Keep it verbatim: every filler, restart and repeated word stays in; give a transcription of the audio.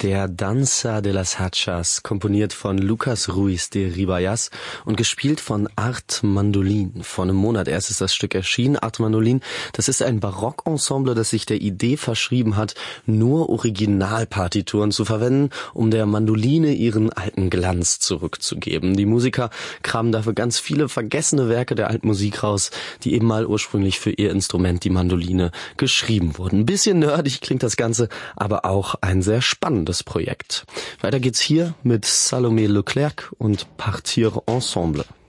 Der Danza de las Hachas, komponiert von Lucas Ruiz de Ribayas und gespielt von Art Mandolin. Vor einem Monat erst ist das Stück erschienen. Art Mandolin, das ist ein Barockensemble, das sich der Idee verschrieben hat, nur Originalpartituren zu verwenden, um der Mandoline ihren alten Glanz zurückzugeben. Die Musiker kramen dafür ganz viele vergessene Werke der alten Musik raus, die eben mal ursprünglich für ihr Instrument, die Mandoline, geschrieben wurden. Ein bisschen nerdig klingt das Ganze, aber auch ein sehr spannendes Projekt. Weiter geht's hier mit Salomé Leclerc und Partir Ensemble.